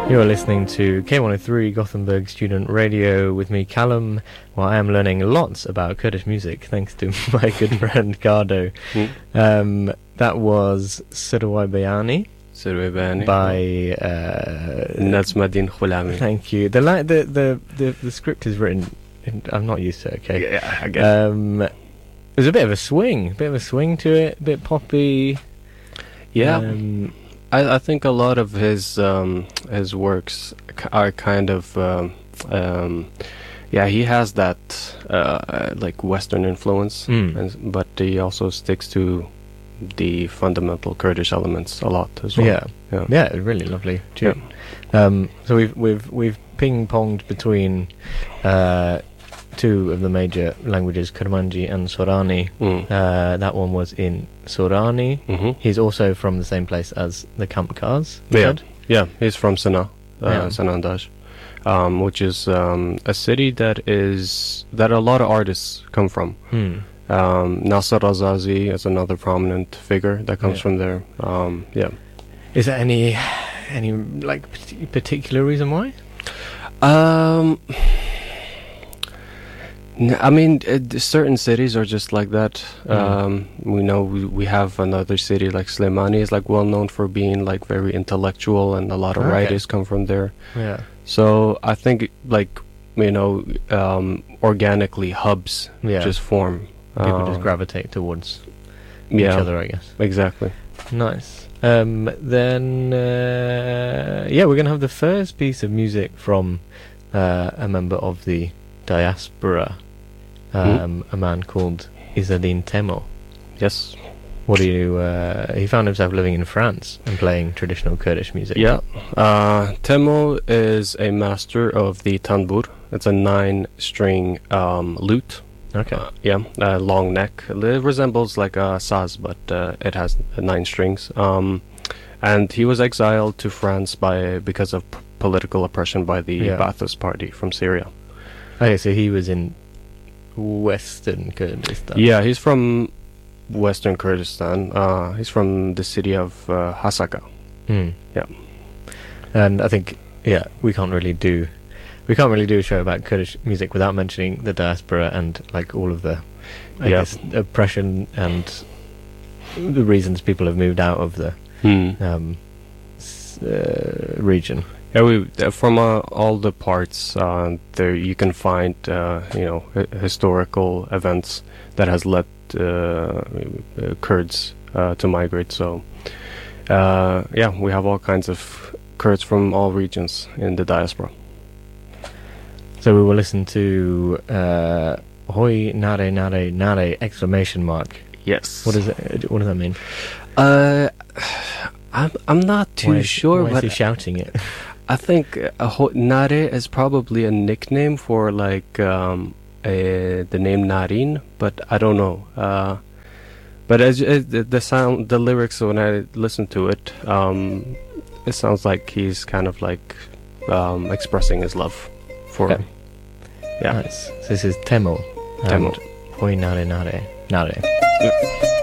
You're listening to K103 Gothenburg Student Radio with me, Callum. Well, I am learning lots about Kurdish music thanks to my good friend Gardo. That was Sirwai Bayani by Nazmuddin Khulami. Thank you. The script is written I'm not used to it, okay. Yeah, I guess. There's a bit of a swing to it, a bit poppy. Yeah. I think a lot of his works are kind of he has that like Western influence, but he also sticks to the fundamental Kurdish elements a lot as well. Yeah, really lovely tune. Yeah. So we've ping-ponged between two of the major languages, Kurmanji and Sorani. That one was in Sorani. He's also from the same place as the Kamkars. Yeah, he's from Sana, Sanandaj, which is a city that a lot of artists come from. Nasser Azazi is another prominent figure that comes from there. Is there any like particular reason why? I mean, certain cities are just like that. We know we have another city like Slimani is like well known for being like very intellectual, and a lot of writers come from there. Yeah. So I think like organically hubs just form. People just gravitate towards each other, I guess. Exactly. Nice. Then we're gonna have the first piece of music from a member of the diaspora, a man called Izzadin Temo. Yes. What do you? He found himself living in France and playing traditional Kurdish music. Yeah. Temo is a master of the tanbur. It's a 9-string lute. Okay. Long neck. It resembles like a saz, but it has 9 strings. And he was exiled to France because of political oppression by the Ba'athist Party from Syria. Okay, so he was in Western Kurdistan. Yeah, he's from Western Kurdistan. He's from the city of Hasaka. Yeah. And I think we can't really do a show about Kurdish music without mentioning the diaspora and like all of the I guess oppression and the reasons people have moved out of the region. Yeah, from all the parts there you can find historical events that has led Kurds to migrate. So we have all kinds of Kurds from all regions in the diaspora. So we will listen to Hoi Nare Nare Nare exclamation mark. Yes. What does that mean? I'm not too sure. Why is he shouting it? I think Nare is probably a nickname for like the name Narin, but I don't know. But as the sound, the lyrics, when I listen to it, it sounds like he's kind of like expressing his love for him. Yeah. Nice. So this is Temo. Temo. Hoi Nare Nare Nare.